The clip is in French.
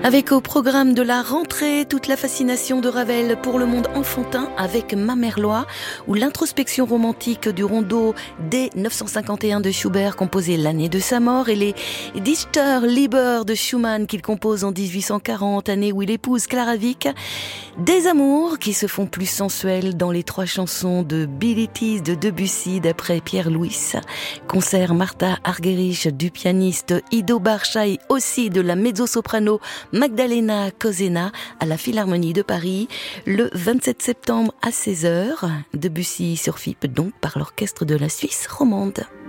Avec au programme de la rentrée, toute la fascination de Ravel pour le monde enfantin avec Mamerlois, ou l'introspection romantique du rondeau dès 951 de Schubert composé l'année de sa mort, et les Dichterliebe de Schumann qu'il compose en 1840, année où il épouse Clara Wieck. Des amours qui se font plus sensuels dans les 3 chansons de Bill It Is de Debussy d'après Pierre Louis. Concert Martha Argerich du pianiste Ido Barcha et aussi de la mezzo-soprano Magdalena Kozena à la Philharmonie de Paris le 27 septembre à 16h. Debussy surfit donc par l'orchestre de la Suisse romande.